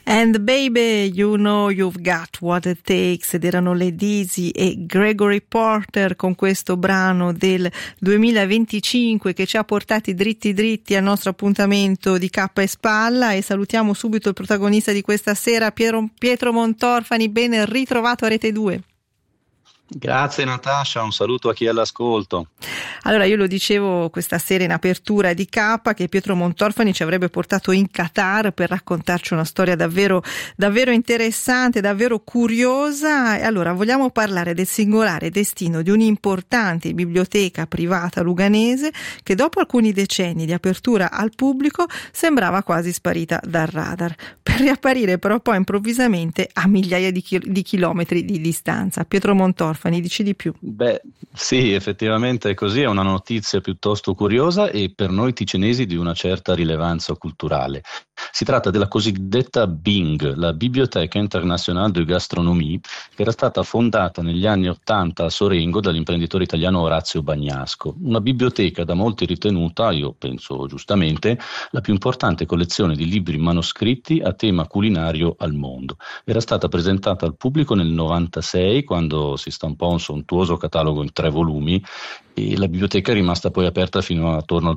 And baby, you know you've got what it takes, ed erano le Dizzy e Gregory Porter con questo brano del 2025 che ci ha portati dritti al nostro appuntamento di Cappa e Spalla, e salutiamo subito il protagonista di questa sera, Pietro Montorfani. Ben ritrovato a Rete 2. Grazie Natascia, un saluto a chi è all'ascolto. Allora, io lo dicevo questa sera in apertura di K che Pietro Montorfani ci avrebbe portato in Qatar per raccontarci una storia davvero interessante, davvero curiosa. E allora vogliamo parlare del singolare destino di un'importante biblioteca privata luganese che dopo alcuni decenni di apertura al pubblico sembrava quasi sparita dal radar, per riapparire però poi improvvisamente a migliaia di chilometri di distanza. Pietro Montorfani, dici di più? Beh, sì, effettivamente è così, è una notizia piuttosto curiosa e per noi ticinesi di una certa rilevanza culturale. Si tratta della cosiddetta BIG, la Bibliothèque Internationale de Gastronomie, che era stata fondata negli anni '80 a Sorengo dall'imprenditore italiano Orazio Bagnasco. Una biblioteca da molti ritenuta, io penso giustamente, la più importante collezione di libri manoscritti a tema culinario al mondo. Era stata presentata al pubblico nel '96, quando si stampò un sontuoso catalogo in 3 volumi, e la biblioteca è rimasta poi aperta fino attorno al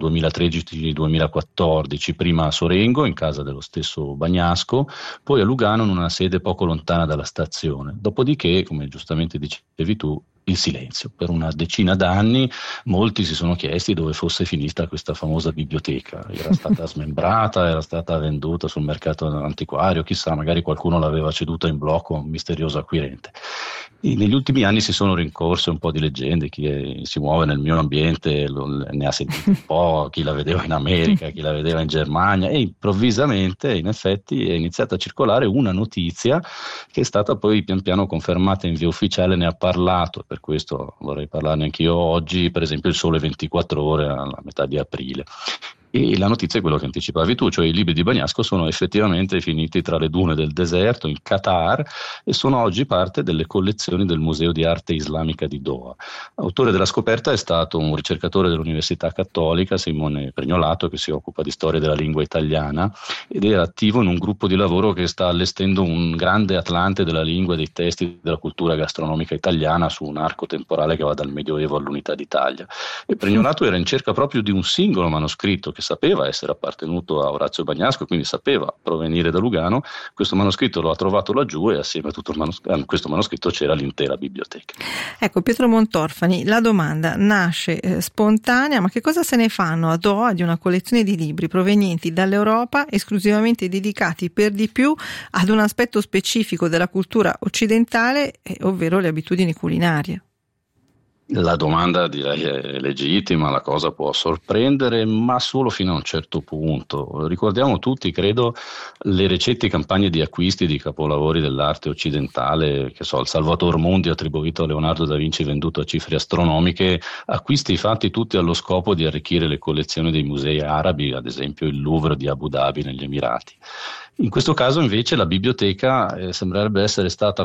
2013-2014, prima a Sorengo in casa dello stesso Bagnasco, poi a Lugano in una sede poco lontana dalla stazione. Dopodiché, come giustamente dicevi tu, il silenzio. Per una decina d'anni molti si sono chiesti dove fosse finita questa famosa biblioteca. Era stata smembrata, era stata venduta sul mercato antiquario, chissà, magari qualcuno l'aveva ceduta in blocco a un misterioso acquirente. E negli ultimi anni si sono rincorse un po' di leggende, chi si muove nel mio ambiente ne ha sentito un po', chi la vedeva in America, chi la vedeva in Germania, e improvvisamente in effetti è iniziata a circolare una notizia che è stata poi pian piano confermata in via ufficiale. Ne ha parlato, per questo vorrei parlarne anch'io oggi, per esempio il Sole 24 Ore alla metà di aprile. E la notizia è quello che anticipavi tu, cioè i libri di Bagnasco sono effettivamente finiti tra le dune del deserto in Qatar e sono oggi parte delle collezioni del Museo di Arte Islamica di Doha. Autore della scoperta è stato un ricercatore dell'Università Cattolica, Simone Pregnolato, che si occupa di storia della lingua italiana ed è attivo in un gruppo di lavoro che sta allestendo un grande atlante della lingua e dei testi della cultura gastronomica italiana su un arco temporale che va dal Medioevo all'Unità d'Italia. E Pregnolato era in cerca proprio di un singolo manoscritto che sapeva essere appartenuto a Orazio Bagnasco, quindi sapeva provenire da Lugano. Questo manoscritto lo ha trovato laggiù e assieme a tutto questo manoscritto c'era l'intera biblioteca. Ecco, Pietro Montorfani, la domanda nasce spontanea: ma che cosa se ne fanno a Doha di una collezione di libri provenienti dall'Europa, esclusivamente dedicati per di più ad un aspetto specifico della cultura occidentale, ovvero le abitudini culinarie? La domanda direi è legittima, la cosa può sorprendere, ma solo fino a un certo punto. Ricordiamo tutti, credo, le recenti campagne di acquisti di capolavori dell'arte occidentale, che so, il Salvator Mundi attribuito a Leonardo da Vinci venduto a cifre astronomiche, acquisti fatti tutti allo scopo di arricchire le collezioni dei musei arabi, ad esempio il Louvre di Abu Dhabi negli Emirati. In questo caso invece la biblioteca sembrerebbe essere stata